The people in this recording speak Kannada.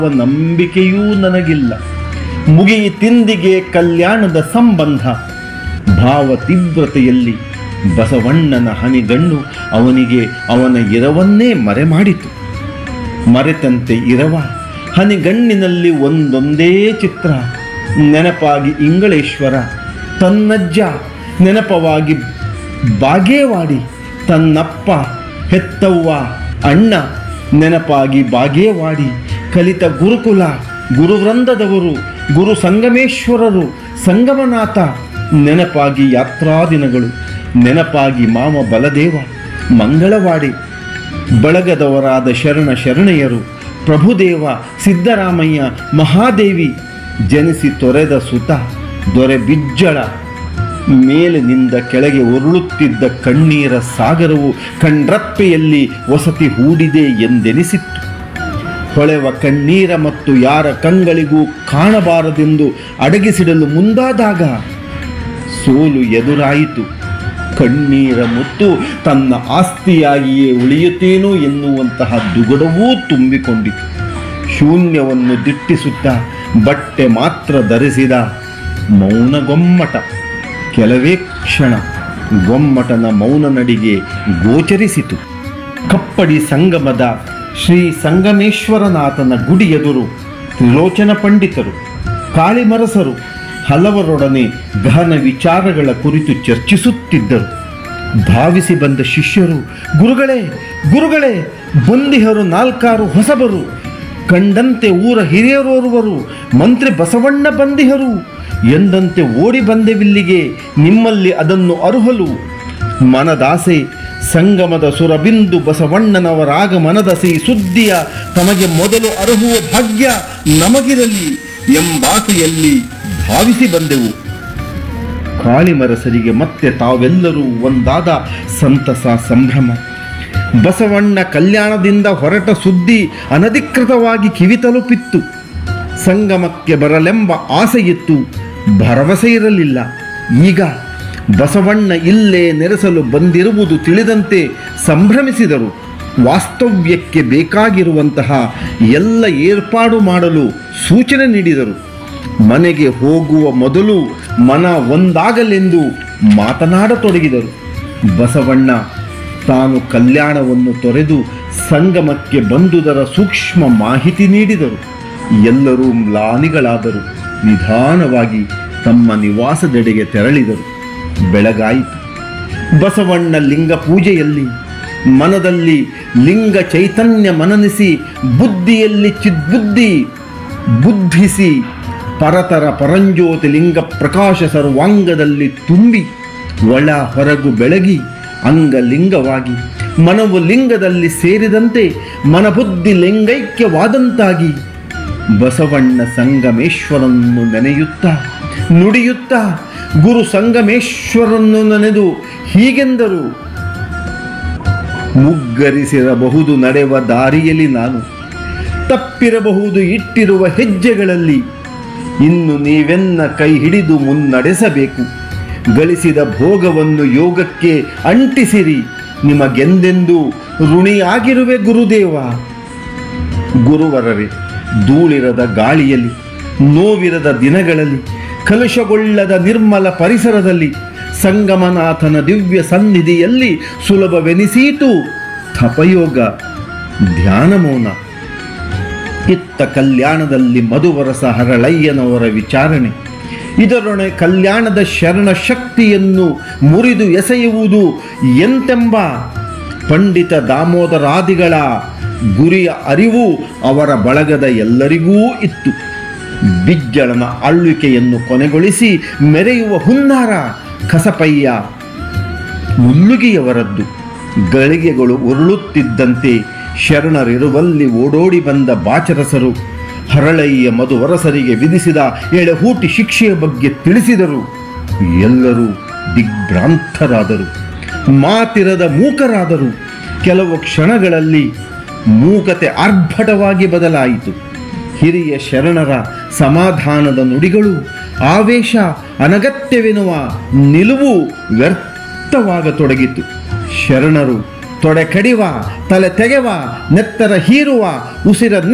ನಂಬಿಕೆಯೂ ನನಗಿಲ್ಲ. ಮುಗಿಯಿತೆಂದಿಗೆ ಕಲ್ಯಾಣದ ಸಂಬಂಧ. ಭಾವ ತೀವ್ರತೆಯಲ್ಲಿ ಬಸವಣ್ಣನ ಹನಿಗಣ್ಣು ಅವನಿಗೆ ಅವನ ಇರವನ್ನೇ ಮರೆಮಾಡಿತು. ಮರೆತಂತೆ ಇರವ ಹನಿಗಣ್ಣಿನಲ್ಲಿ ಒಂದೊಂದೇ ಚಿತ್ರ. ನೆನಪಾಗಿ ಇಂಗಳೇಶ್ವರ ತನ್ನಜ್ಜ, ನೆನಪವಾಗಿ ಬಾಗೇವಾಡಿ ತನ್ನಪ್ಪ ಹೆತ್ತವ್ವ ಅಣ್ಣ, ನೆನಪಾಗಿ ಬಾಗೇವಾಡಿ ಕಲಿತ ಗುರುಕುಲ, ಗುರುವೃಂದದವರು, ಗುರು ಸಂಗಮೇಶ್ವರರು, ಸಂಗಮನಾಥ, ನೆನಪಾಗಿ ಯಾತ್ರಾ ದಿನಗಳು, ನೆನಪಾಗಿ ಮಾಮ ಬಲದೇವ, ಮಂಗಳವಾಡಿ, ಬಳಗದವರಾದ ಶರಣ ಶರಣೆಯರು, ಪ್ರಭುದೇವ, ಸಿದ್ದರಾಮಯ್ಯ, ಮಹಾದೇವಿ, ಜನಿಸಿ ತೊರೆದ ಸುತ ದೊರೆ ಬಿಜ್ಜಳ, ಮೇಲಿನಿಂದ ಕೆಳಗೆ ಉರುಳುತ್ತಿದ್ದ ಕಣ್ಣೀರ ಸಾಗರವು ಕಣ್ರಪ್ಪೆಯಲ್ಲಿ ವಸತಿ ಹೂಡಿದೆ ಎಂದೆನಿಸಿತ್ತು. ಹೊಳೆವ ಕಣ್ಣೀರ ಮತ್ತು ಯಾರ ಕಂಗಳಿಗೂ ಕಾಣಬಾರದೆಂದು ಅಡಗಿಸಿಡಲು ಮುಂದಾದಾಗ ಸೋಲು ಎದುರಾಯಿತು. ಕಣ್ಣೀರ ಮುತ್ತು ತನ್ನ ಆಸ್ತಿಯಾಗಿಯೇ ಉಳಿಯುತ್ತೇನೋ ಎನ್ನುವಂತಹ ದುಗುಡವೂ ತುಂಬಿಕೊಂಡಿತು. ಶೂನ್ಯವನ್ನು ದಿಟ್ಟಿಸುತ್ತಾ ಬಟ್ಟೆ ಮಾತ್ರ ಧರಿಸಿದ ಮೌನ ಗೊಮ್ಮಟ. ಕೆಲವೇ ಕ್ಷಣ ಗೊಮ್ಮಟನ ಮೌನ ನಡಿಗೆ ಗೋಚರಿಸಿತು. ಕಪ್ಪಡಿ ಸಂಗಮದ ಶ್ರೀ ಸಂಗಮೇಶ್ವರನಾಥನ ಗುಡಿ ಎದುರು ತ್ರಿಲೋಚನ ಪಂಡಿತರು, ಕಾಳಿಮರಸರು ಹಲವರೊಡನೆ ಗಹನ ವಿಚಾರಗಳ ಕುರಿತು ಚರ್ಚಿಸುತ್ತಿದ್ದರು. ಧಾವಿಸಿ ಬಂದ ಶಿಷ್ಯರು, ಗುರುಗಳೇ ಗುರುಗಳೇ, ಬಂದಿಹರು ನಾಲ್ಕಾರು ಹೊಸಬರು, ಕಂಡಂತೆ ಊರ ಹಿರಿಯರೋರ್ವರು, ಮಂತ್ರಿ ಬಸವಣ್ಣ ಬಂದಿಹರು ಎಂದಂತೆ ಓಡಿ ಬಂದೆವಿಲ್ಲಿಗೆ, ನಿಮ್ಮಲ್ಲಿ ಅದನ್ನು ಅರುಹಲು. ಮನದಾಸೆ ಸಂಗಮದ ಸುರಬಿಂದು ಬಸವಣ್ಣನವರಾಗಮನದ ಸಿಹಿ ಸುದ್ದಿಯ ತಮಗೆ ಮೊದಲು ಅರುಹುವ ಭಾಗ್ಯ ನಮಗಿರಲಿ ಎಂಬಾಸೆಯಲ್ಲಿ ಭಾವಿಸಿ ಬಂದೆವು. ಕಾಳಿಮರಸರಿಗೆ ಮತ್ತೆ ತಾವೆಲ್ಲರೂ ಒಂದಾದ ಸಂತಸ ಸಂಭ್ರಮ. ಬಸವಣ್ಣ ಕಲ್ಯಾಣದಿಂದ ಹೊರಟ ಸುದ್ದಿ ಅನಧಿಕೃತವಾಗಿ ಕಿವಿ ತಲುಪಿತ್ತು. ಸಂಗಮಕ್ಕೆ ಬರಲೆಂಬ ಆಸೆಯಿತ್ತು, ಭರವಸೆ ಇರಲಿಲ್ಲ. ಈಗ ಬಸವಣ್ಣ ಇಲ್ಲೇ ನೆರೆಸಲು ಬಂದಿರುವುದು ತಿಳಿದಂತೆ ಸಂಭ್ರಮಿಸಿದರು. ವಾಸ್ತವ್ಯಕ್ಕೆ ಬೇಕಾಗಿರುವಂತಹ ಎಲ್ಲ ಏರ್ಪಾಡು ಮಾಡಲು ಸೂಚನೆ ನೀಡಿದರು. ಮನೆಗೆ ಹೋಗುವ ಮೊದಲು ಮನ ಒಂದಾಗಲೆಂದು ಮಾತನಾಡತೊಡಗಿದರು. ಬಸವಣ್ಣ ತಾನು ಕಲ್ಯಾಣವನ್ನು ತೊರೆದು ಸಂಗಮಕ್ಕೆ ಬಂದುದರ ಸೂಕ್ಷ್ಮ ಮಾಹಿತಿ ನೀಡಿದರು. ಎಲ್ಲರೂ ಮ್ಲಾನಿಗಳಾದರು. ನಿಧಾನವಾಗಿ ತಮ್ಮ ನಿವಾಸದೆಡೆಗೆ ತೆರಳಿದರು. ಬೆಳಗಾಯಿತು. ಬಸವಣ್ಣ ಲಿಂಗ ಪೂಜೆಯಲ್ಲಿ ಮನದಲ್ಲಿ ಲಿಂಗ ಚೈತನ್ಯ ಮನನಿಸಿ, ಬುದ್ಧಿಯಲ್ಲಿ ಚಿದ್ಬುದ್ಧಿ ಬುದ್ಧಿಸಿ, ಪರತರ ಪರಂಜ್ಯೋತಿ ಲಿಂಗ ಪ್ರಕಾಶ ಸರ್ವಾಂಗದಲ್ಲಿ ತುಂಬಿ ಒಳ ಹೊರಗು ಬೆಳಗಿ ಅಂಗಲಿಂಗವಾಗಿ ಮನವು ಲಿಂಗದಲ್ಲಿ ಸೇರಿದಂತೆ ಮನಬುದ್ಧಿ ಲಿಂಗೈಕ್ಯವಾದಂತಾಗಿ ಬಸವಣ್ಣ ಸಂಗಮೇಶ್ವರನ್ನು ನೆನೆಯುತ್ತಾ ನುಡಿಯುತ್ತಾ ಗುರು ಸಂಗಮೇಶ್ವರನ್ನು ನೆನೆದು ಹೀಗೆಂದರು, ಮುಗ್ಗರಿಸಿರಬಹುದು ನಡೆವ ದಾರಿಯಲ್ಲಿ ನಾನು, ತಪ್ಪಿರಬಹುದು ಇಟ್ಟಿರುವ ಹೆಜ್ಜೆಗಳಲ್ಲಿ, ಇನ್ನು ನೀವೆನ್ನ ಕೈ ಹಿಡಿದು ಮುನ್ನಡೆಸಬೇಕು. ಗಳಿಸಿದ ಭೋಗವನ್ನು ಯೋಗಕ್ಕೆ ಅಂಟಿಸಿರಿ, ನಿಮಗೆಂದೆಂದೂ ಋಣಿಯಾಗಿರುವೆ ಗುರುದೇವ. ಗುರುವರರೇ, ಧೂಳಿರದ ಗಾಳಿಯಲ್ಲಿ, ನೋವಿರದ ದಿನಗಳಲ್ಲಿ, ಕಲುಷಗೊಳ್ಳದ ನಿರ್ಮಲ ಪರಿಸರದಲ್ಲಿ, ಸಂಗಮನಾಥನ ದಿವ್ಯ ಸನ್ನಿಧಿಯಲ್ಲಿ ಸುಲಭವೆನಿಸೀತು ತಪಯೋಗ, ಧ್ಯಾನ ಮೌನ. ಇತ್ತ ಕಲ್ಯಾಣದಲ್ಲಿ ಮಧುವರಸ ಹರಳಯ್ಯನವರ ವಿಚಾರಣೆ. ಇದರೊಣೆ ಕಲ್ಯಾಣದ ಶರಣ ಶಕ್ತಿಯನ್ನು ಮುರಿದು ಎಸೆಯುವುದು ಎಂತೆಂಬ ಪಂಡಿತ ದಾಮೋದರಾದಿಗಳ ಗುರಿಯ ಅರಿವು ಅವರ ಬಳಗದ ಎಲ್ಲರಿಗೂ ಇತ್ತು. ಬಿಜ್ಜಳನ ಆಳ್ವಿಕೆಯನ್ನು ಕೊನೆಗೊಳಿಸಿ ಮೆರೆಯುವ ಹುನ್ನಾರ ಕಸಪಯ್ಯ ಮುಳ್ಳುಗಿಯವರದ್ದು. ಗಳಿಗೆಗಳು ಉರುಳುತ್ತಿದ್ದಂತೆ ಶರಣರಿರುವಲ್ಲಿ ಓಡೋಡಿ ಬಂದ ಬಾಚರಸರು ಹರಳಯ್ಯ ಮಧುವರಸರಿಗೆ ವಿಧಿಸಿದ ಎಳೆಹೂಟಿ ಶಿಕ್ಷೆಯ ಬಗ್ಗೆ ತಿಳಿಸಿದರು. ಎಲ್ಲರೂ ದಿಗ್ಭ್ರಾಂತರಾದರು, ಮಾತಿರದ ಮೂಕರಾದರು. ಕೆಲವು ಕ್ಷಣಗಳಲ್ಲಿ ಮೂಕತೆ ಆರ್ಭಟವಾಗಿ ಬದಲಾಯಿತು. ಹಿರಿಯ ಶರಣರ ಸಮಾಧಾನದ ನುಡಿಗಳು, ಆವೇಶ, ಅನಗತ್ಯವೆನ್ನುವ ನಿಲುವು ವ್ಯರ್ಥವಾಗತೊಡಗಿತು. ಶರಣರು ತೊಡೆ ಕಡಿವ, ತಲೆ ತೆಗೆವ, ನೆತ್ತರ ಹೀರುವ, ಉಸಿರ